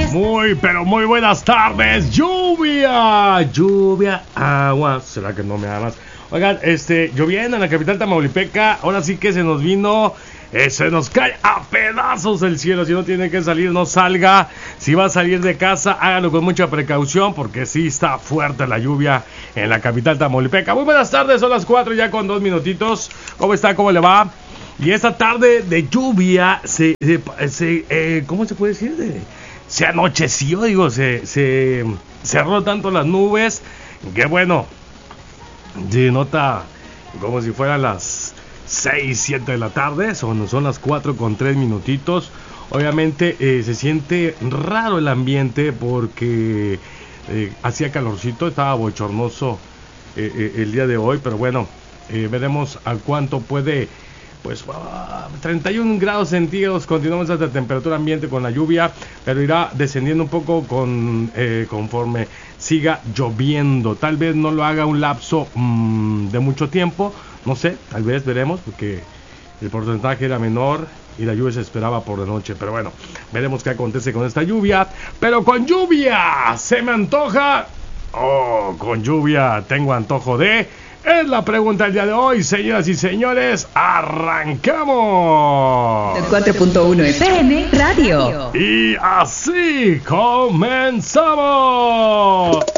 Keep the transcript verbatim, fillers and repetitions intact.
Muy, pero muy buenas tardes. Lluvia, lluvia, agua. ¿Será que no me amas? Oigan, este, lloviendo en la capital tamaulipeca. Ahora sí que se nos vino, eh, se nos cae a pedazos el cielo. Si no tiene que salir, no salga. Si va a salir de casa, hágalo con mucha precaución, porque sí está fuerte la lluvia en la capital tamaulipeca. Muy buenas tardes, son las cuatro ya con dos minutitos. ¿Cómo está? ¿Cómo le va? Y esta tarde de lluvia se, se, se eh, ¿cómo se puede decir? De, se anocheció, digo, se, se cerró tanto las nubes que bueno, se nota como si fueran las seis, siete de la tarde, son, son las cuatro con tres minutitos. Obviamente eh, se siente raro el ambiente porque eh, hacía calorcito, estaba bochornoso eh, eh, el día de hoy, pero bueno, eh, veremos a cuánto puede. Pues uh, treinta y un grados centígrados, continuamos esta temperatura ambiente con la lluvia, pero irá descendiendo un poco con eh, conforme siga lloviendo. Tal vez no lo haga un lapso mmm, de mucho tiempo, no sé, tal vez veremos, porque el porcentaje era menor y la lluvia se esperaba por la noche. Pero bueno, veremos qué acontece con esta lluvia. Pero con lluvia se me antoja, oh, con lluvia tengo antojo de... Es la pregunta del día de hoy, señoras y señores. ¡Arrancamos! cuatro punto uno F M Radio. Y así comenzamos.